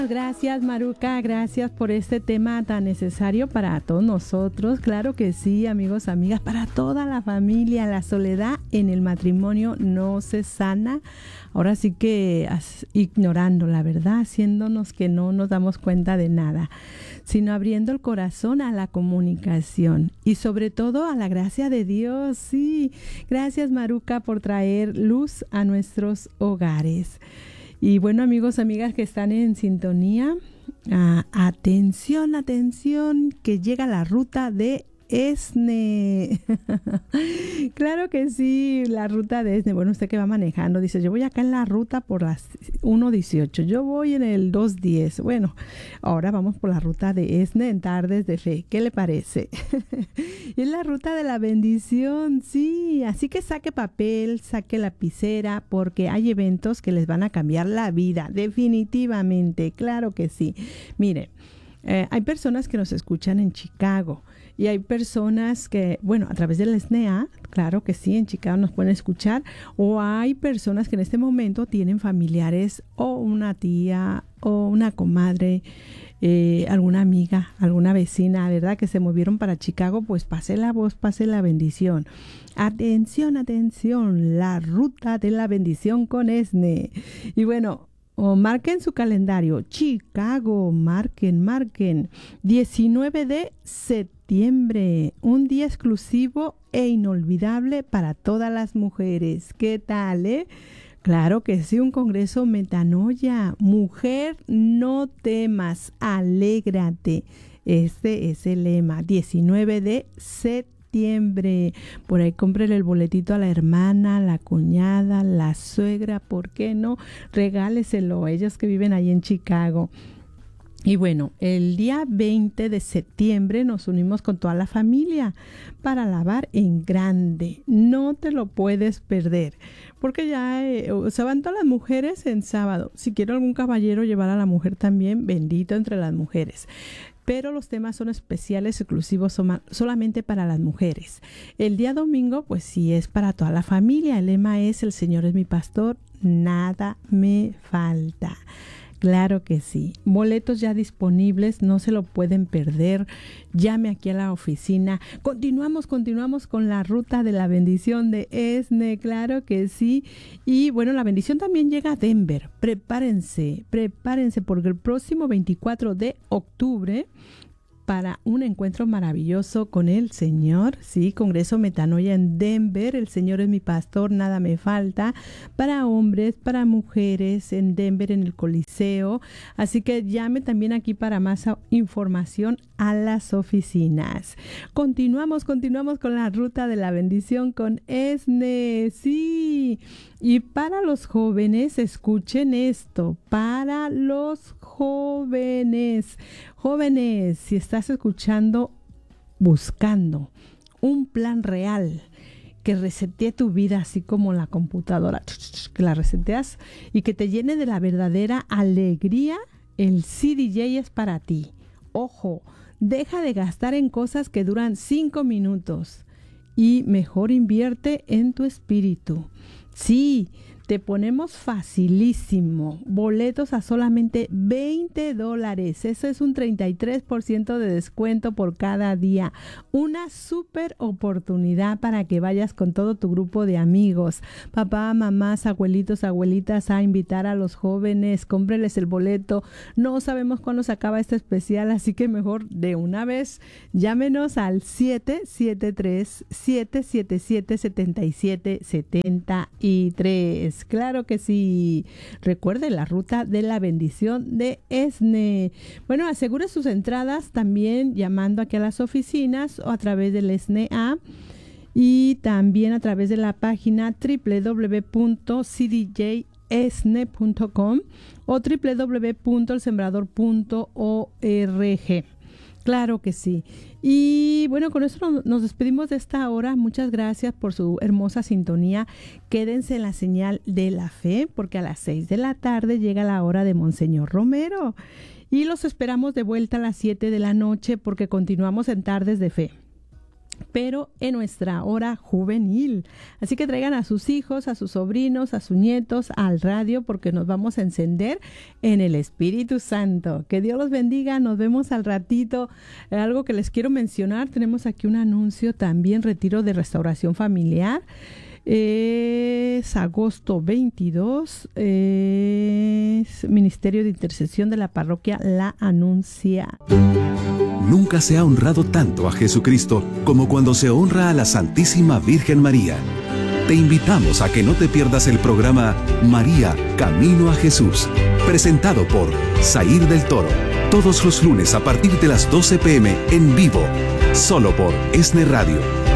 Gracias, Maruca, gracias por este tema tan necesario para todos nosotros. Claro que sí, amigos, amigas, para toda la familia. La soledad en el matrimonio no se sana. Ahora sí que ignorando la verdad, haciéndonos que no nos damos cuenta de nada, sino abriendo el corazón a la comunicación y sobre todo a la gracia de Dios. Sí, gracias, Maruca, por traer luz a nuestros hogares. Y bueno, amigos, amigas que están en sintonía, atención, atención, que llega la ruta de ESNE. Claro que sí, la ruta de ESNE. Bueno, usted que va manejando, dice, yo voy acá en la ruta por las 1:18, yo voy en el 2:10. Bueno, ahora vamos por la ruta de ESNE en Tardes de Fe. ¿Qué le parece? Es la ruta de la bendición, sí. Así que saque papel, saque lapicera, porque hay eventos que les van a cambiar la vida, definitivamente. Claro que sí. Mire, hay personas que nos escuchan en Chicago. Y hay personas que, bueno, a través del SNEA, claro que sí, en Chicago nos pueden escuchar. O hay personas que en este momento tienen familiares o una tía o una comadre, alguna amiga, alguna vecina, ¿verdad? Que se movieron para Chicago, pues pase la voz, pase la bendición. Atención, atención, la ruta de la bendición con ESNE. Y bueno, marquen su calendario, Chicago, marquen, 19 de septiembre, un día exclusivo e inolvidable para todas las mujeres. ¿Qué tal, Claro que sí, un congreso Metanoia. Mujer, no temas, alégrate. Este es el lema, 19 de septiembre. Por ahí cómprele el boletito a la hermana, la cuñada, la suegra, ¿por qué no? Regáleselo a ellos que viven ahí en Chicago. Y bueno, el día 20 de septiembre nos unimos con toda la familia para alabar en grande. No te lo puedes perder, porque ya se van todas las mujeres en sábado. Si quiero algún caballero llevar a la mujer también, bendito entre las mujeres. Pero los temas son especiales, exclusivos, solamente para las mujeres. El día domingo, pues sí, es para toda la familia. El lema es: el Señor es mi pastor, nada me falta. Claro que sí. Boletos ya disponibles, no se lo pueden perder. Llame aquí a la oficina. Continuamos con la ruta de la bendición de ESNE, claro que sí. Y bueno, la bendición también llega a Denver. Prepárense, porque el próximo 24 de octubre, para un encuentro maravilloso con el Señor, sí, Congreso Metanoia en Denver, el Señor es mi pastor, nada me falta, para hombres, para mujeres, en Denver, en el Coliseo. Así que llame también aquí para más información a las oficinas. Continuamos con la ruta de la bendición con ESNE, sí. Y para los jóvenes, escuchen esto, para los jóvenes, si estás escuchando, buscando un plan real que resetee tu vida, así como la computadora, que la reseteas y que te llene de la verdadera alegría, el CDJ es para ti. Ojo, deja de gastar en cosas que duran 5 minutos y mejor invierte en tu espíritu. Sí, te ponemos facilísimo. Boletos a solamente $20. Eso es un 33% de descuento por cada día. Una súper oportunidad para que vayas con todo tu grupo de amigos. Papá, mamás, abuelitos, abuelitas, a invitar a los jóvenes. Cómpreles el boleto. No sabemos cuándo se acaba este especial, así que mejor de una vez llámenos al 773-777-7773. Claro que sí. Recuerde la ruta de la bendición de ESNE. Bueno, asegure sus entradas también llamando aquí a las oficinas o a través del SNEA y también a través de la página www.cdjesne.com o www.elsembrador.org. Claro que sí. Y bueno, con esto nos despedimos de esta hora. Muchas gracias por su hermosa sintonía. Quédense en la señal de la fe, porque a las 6 de la tarde llega la hora de Monseñor Romero. Y los esperamos de vuelta a las 7 de la noche, porque continuamos en Tardes de Fe. pero en nuestra hora juvenil. Así que traigan a sus hijos, a sus sobrinos, a sus nietos al radio, porque nos vamos a encender en el Espíritu Santo. Que Dios los bendiga, nos vemos al ratito. Algo que les quiero mencionar, tenemos aquí un anuncio también, retiro de restauración familiar. Es agosto 22, es Ministerio de Intercesión de la Parroquia La Anuncia. Nunca se ha honrado tanto a Jesucristo como cuando se honra a la Santísima Virgen María. Te invitamos a que no te pierdas el programa María, Camino a Jesús, presentado por Zair del Toro, todos los lunes a partir de las 12 p.m. en vivo, solo por ESNE Radio.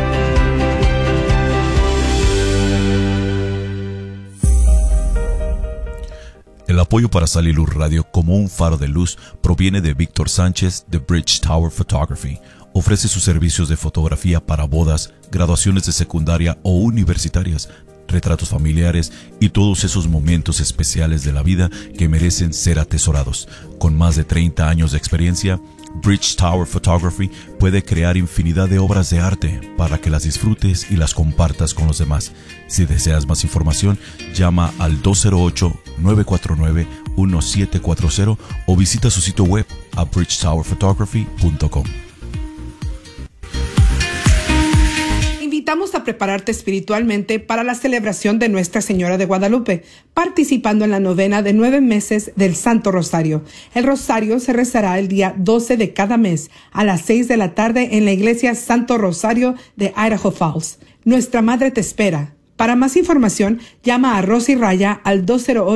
El apoyo para Sal y Luz Radio como un faro de luz proviene de Víctor Sánchez de Bridge Tower Photography. Ofrece sus servicios de fotografía para bodas, graduaciones de secundaria o universitarias, retratos familiares y todos esos momentos especiales de la vida que merecen ser atesorados. Con más de 30 años de experiencia, Bridge Tower Photography puede crear infinidad de obras de arte para que las disfrutes y las compartas con los demás. Si deseas más información, llama al 208-949-1740 o visita su sitio web a bridgetowerphotography.com. Invitamos a prepararte espiritualmente para la celebración de Nuestra Señora de Guadalupe, participando en la novena de 9 meses del Santo Rosario. El Rosario se rezará el día 12 de cada mes a las 6 de la tarde en la Iglesia Santo Rosario de Idaho Falls. Nuestra Madre te espera. Para más información, llama a Rosy Raya al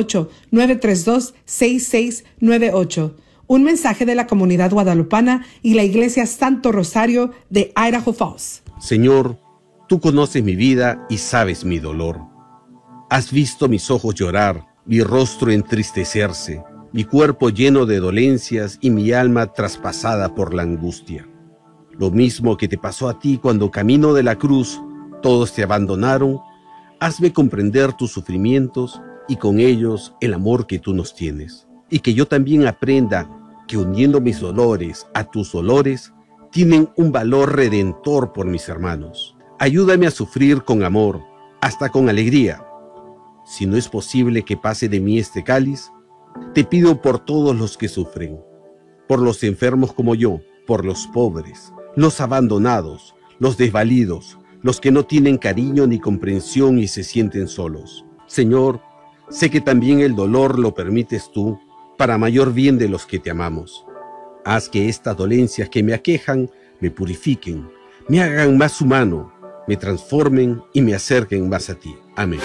208-932-6698. Un mensaje de la comunidad guadalupana y la Iglesia Santo Rosario de Idaho Falls. Señor, tú conoces mi vida y sabes mi dolor. Has visto mis ojos llorar, mi rostro entristecerse, mi cuerpo lleno de dolencias y mi alma traspasada por la angustia. Lo mismo que te pasó a ti cuando camino de la cruz todos te abandonaron, hazme comprender tus sufrimientos y con ellos el amor que tú nos tienes. Y que yo también aprenda que uniendo mis dolores a tus dolores, tienen un valor redentor por mis hermanos. Ayúdame a sufrir con amor, hasta con alegría. Si no es posible que pase de mí este cáliz, te pido por todos los que sufren, por los enfermos como yo, por los pobres, los abandonados, los desvalidos, los que no tienen cariño ni comprensión y se sienten solos. Señor, sé que también el dolor lo permites tú, para mayor bien de los que te amamos. Haz que estas dolencias que me aquejan me purifiquen, me hagan más humano, me transformen y me acerquen más a ti. Amén.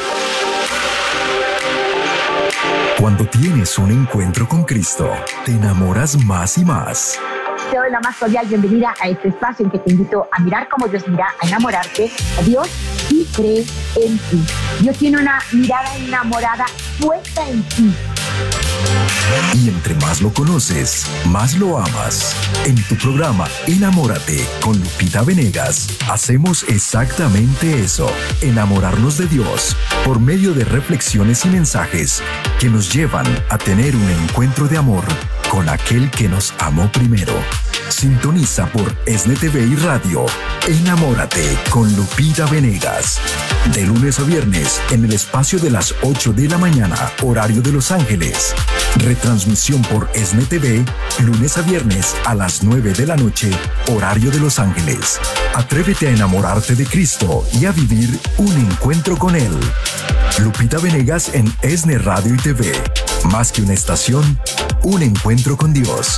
Cuando tienes un encuentro con Cristo, te enamoras más y más. Te doy la más cordial bienvenida a este espacio en que te invito a mirar como Dios mira, a enamorarte a Dios y cree en ti. Dios tiene una mirada enamorada puesta en ti. Y entre más lo conoces, más lo amas. En tu programa Enamórate con Lupita Venegas, hacemos exactamente eso, enamorarnos de Dios, por medio de reflexiones y mensajes que nos llevan a tener un encuentro de amor con aquel que nos amó primero. Sintoniza por ESNE TV y Radio Enamórate con Lupita Venegas, de lunes a viernes en el espacio de las 8 de la mañana, horario de Los Ángeles. Retransmisión por ESNE TV, lunes a viernes a las 9 de la noche, horario de Los Ángeles. Atrévete a enamorarte de Cristo y a vivir un encuentro con Él. Lupita Venegas en ESNE Radio y TV. Más que una estación, un encuentro con Dios.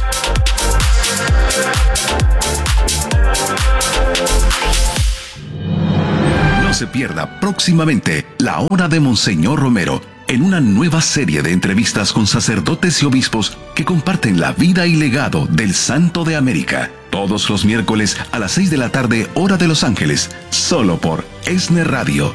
No se pierda próximamente La Hora de Monseñor Romero, en una nueva serie de entrevistas con sacerdotes y obispos que comparten la vida y legado del Santo de América. Todos los miércoles a las 6 de la tarde, hora de Los Ángeles, solo por ESNE Radio.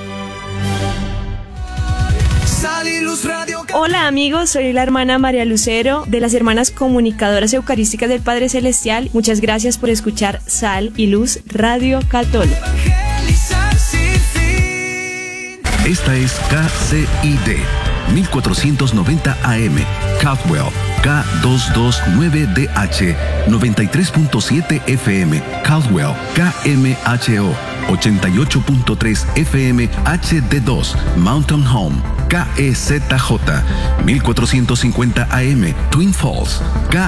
Hola amigos, soy la hermana María Lucero de las Hermanas Comunicadoras Eucarísticas del Padre Celestial. Muchas gracias por escuchar Sal y Luz Radio Católica. Esta es KCID 1490 AM, Caldwell, K229DH, 93.7 FM, Caldwell, KMHO, 88.3 FM HD2, Mountain Home, KEZJ, 1450 AM, Twin Falls,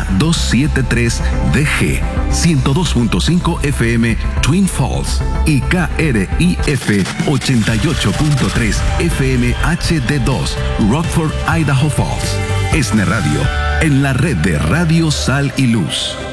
K273DG, 102.5 FM, Twin Falls y KRIF 88.3 FM HD2, Rockford, Idaho Falls. ESNE Radio, en la red de Radio Sal y Luz.